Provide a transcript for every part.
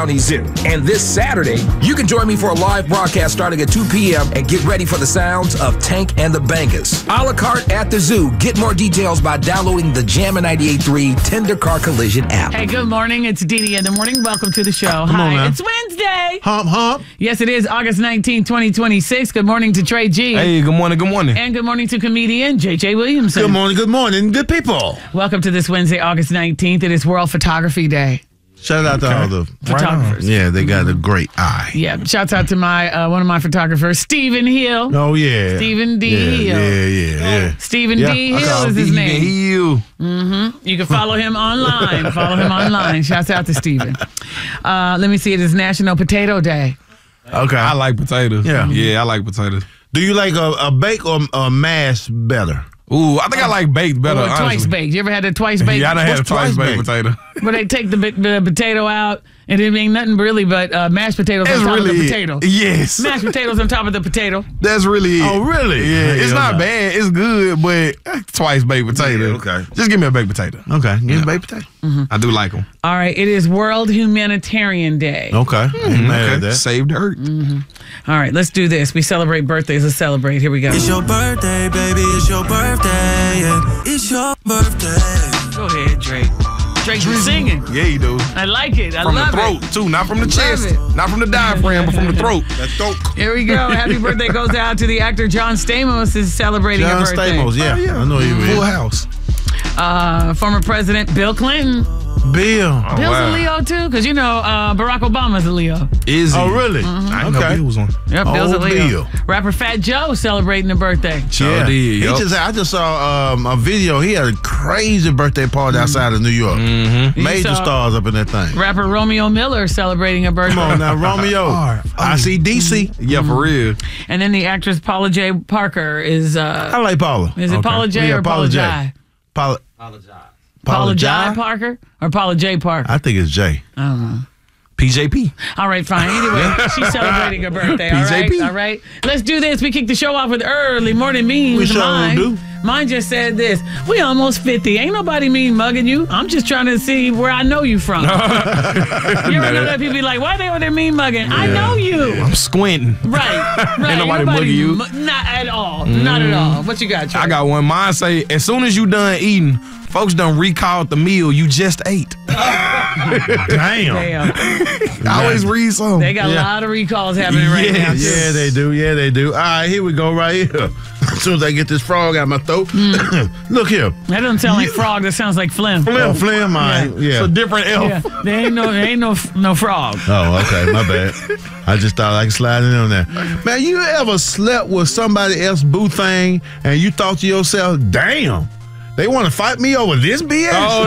County Zoo. And this Saturday, you can join me for a live broadcast starting at 2 p.m. and get ready for the sounds of Tank and the Bangas. A la carte at the zoo. Get more details by downloading the Jammin' 98.3 Tender Car Collision app. Hey, good morning. It's Dee Dee in the morning. Welcome to the show. Come on, man. It's Wednesday. Hump, hump. Yes, it is August 19, 2026. Good morning to Trey G. Hey, good morning, good morning. And good morning to comedian J.J. Williamson. Good morning, good people. Welcome to this Wednesday, August 19th. It is World Photography Day. Shout out to all the photographers. Yeah, they got a great eye. Yeah, shouts out to my one of my photographers, Stephen Hill. Oh, yeah. Stephen D. Hill. Yeah. Stephen D. Hill is his name. You can follow him online. Shouts out to Stephen. Let me see. It is National Potato Day. Okay. I like potatoes. Yeah, I like potatoes. Do you like a bake or a mash better? Ooh, I think I like baked better, Or honestly. twice baked. You ever had a twice baked? Yeah, I done had a What's twice twice baked baked? potato. Where they take the potato out, and it ain't nothing really but mashed potatoes on top of the potato. Yes. Mashed potatoes on top of the potato. That's really it. Oh, really? Yeah, it's Yeah, not okay. bad. It's good, but twice baked potato. Yeah, okay. Just give me a baked potato. Okay. Give me baked potato. I do like them. All right, it is World Humanitarian Day. Okay. Ain't mad at that. Save dirt. All right, let's do this. We celebrate birthdays. Let's celebrate. Here we go. It's your birthday, baby. It's your birthday. Yeah. It's your birthday. Go ahead, Drake. Drake, you singing. Yeah, you do. I like it. I From the love throat, it. too. Not from the Love chest. it. Not from the diaphragm, but from the throat. That's dope. Here we go. Happy birthday goes out to the actor John Stamos is celebrating John a birthday. Stamos, yeah. I know you Full will. house. Former President Bill Clinton. Bill. Oh, Bill's wow. a Leo too, because you know Barack Obama's a Leo. Is he? Oh, really? I didn't know Okay. Bill was on. Yep, Bill's a Oh, Leo. Bill. Rapper Fat Joe celebrating a birthday. Sure did, yup. I just saw a video. He had a crazy birthday party outside of New York. You Major saw stars up in that thing. Rapper Romeo Miller celebrating a birthday. Come on now, Romeo. I see DC. Yeah, for real. And then the actress Paula J. Parker is I like Paula. is it Paula J Yeah, or Paula J? Paula Paula J. J. Parker or Paula J. Parker? I think it's J. PJP. All right, fine. Anyway, she's celebrating her birthday. All right, PJP. all right. Let's do this. We kick the show off with early morning memes. We sure Mine, do. mine just said this. We almost 50. Ain't nobody mean mugging you. I'm just trying to see where I know you from. You ever know that people be like, why they over there mean mugging? I know you. I'm squinting. Right. Ain't nobody mugging you. Not at all. Not at all. What you got, Trey? I got one. Mine say, as soon as you done eating, folks done recalled the meal you just ate. Damn. Damn. I always read something. They got a lot of recalls happening right now. Yes. too. Yeah, they do. Yeah, they do. All right, here we go right here. As soon as I get this frog out of my throat. Look here. That doesn't sound like frog. That sounds like phlegm. Oh, Flim, mine. Yeah. It's a different elf. Yeah. There ain't no frog. Oh, okay, my bad. I just thought I could slide in on that. Man, you ever slept with somebody else's boo thing and you thought to yourself, damn, they want to fight me over this BS? Oh,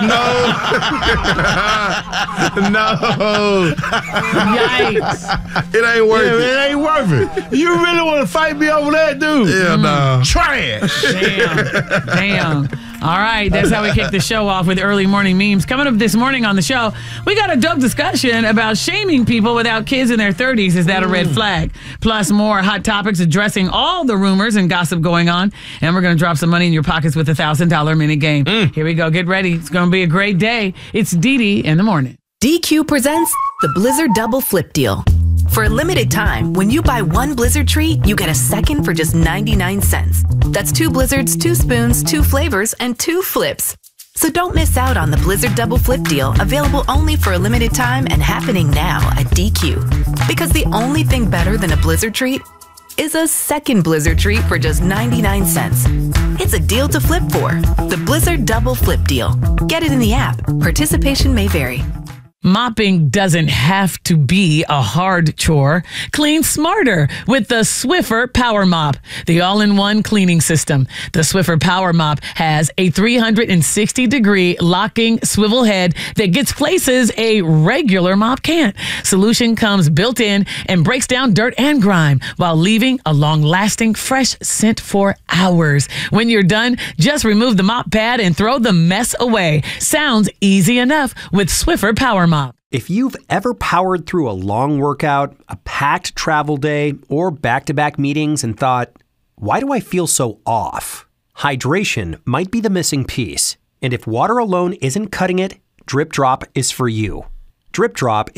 no. no. Yikes. It ain't worth Yeah, it. it ain't worth it. You really want to fight me over that, dude? Yeah, no. Trash. Damn. All right, that's how we kick the show off with early morning memes. Coming up this morning on the show, we got a dope discussion about shaming people without kids in their 30s. Is that a red flag? Plus more hot topics addressing all the rumors and gossip going on. And we're going to drop some money in your pockets with a $1,000 minute game. Here we go. Get ready. It's going to be a great day. It's Dee Dee in the morning. DQ presents the Blizzard Double Flip Deal. For a limited time, when you buy one Blizzard treat, you get a second for just 99 cents. That's 2 Blizzards, 2 spoons, 2 flavors, and 2 flips. So don't miss out on the Blizzard Double Flip Deal, available only for a limited time and happening now at DQ. Because the only thing better than a Blizzard treat is a second Blizzard treat for just 99 cents. It's a deal to flip for. The Blizzard Double Flip Deal. Get it in the app. Participation may vary. Mopping doesn't have to be a hard chore. Clean smarter with the Swiffer Power Mop, the all-in-one cleaning system. The Swiffer Power Mop has a 360-degree locking swivel head that gets places a regular mop can't. Solution comes built in and breaks down dirt and grime while leaving a long-lasting fresh scent for hours. When you're done, just remove the mop pad and throw the mess away. Sounds easy enough with Swiffer Power Mop. If you've ever powered through a long workout, a packed travel day, or back-to-back meetings and thought, why do I feel so off? Hydration might be the missing piece. And if water alone isn't cutting it, Drip Drop is for you. Drip Drop